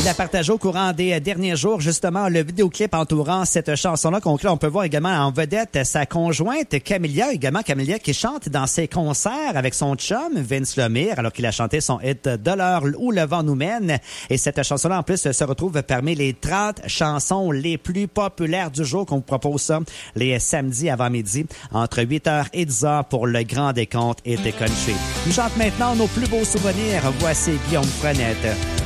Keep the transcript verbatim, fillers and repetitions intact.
Il a partagé au courant des derniers jours, justement, le vidéoclip entourant cette chanson-là. Concret, on peut voir également en vedette sa conjointe Camilla, également Camilla qui chante dans ses concerts avec son chum Vince Lemire, alors qu'il a chanté son hit de l'heure Où le vent nous mène. Et cette chanson-là, en plus, se retrouve parmi les trente chansons les plus populaires du jour qu'on vous propose ça les samedis avant midi, entre huit heures et dix heures pour le grand décompte et country. Nous chante maintenant nos plus beaux souvenirs. Voici Guillaume Frenette.